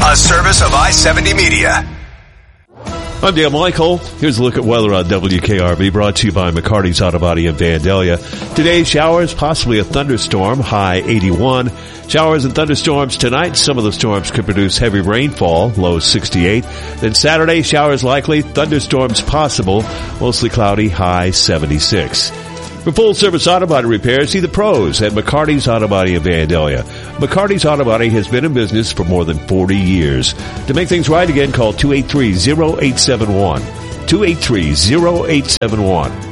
A service of I-70 Media. I'm Dan Michael. Here's a look at weather on WKRB, brought to you by McCarty's Auto Body in Vandalia. Today, showers, possibly a thunderstorm, high 81. Showers and thunderstorms tonight. Some of the storms could produce heavy rainfall, low 68. Then Saturday, showers likely, thunderstorms possible, mostly cloudy, high 76. For full-service auto body repairs, see the pros at McCarty's Auto Body in Vandalia. McCarty's Auto Body has been in business for more than 40 years. To make things right again, call 283-0871. 283-0871.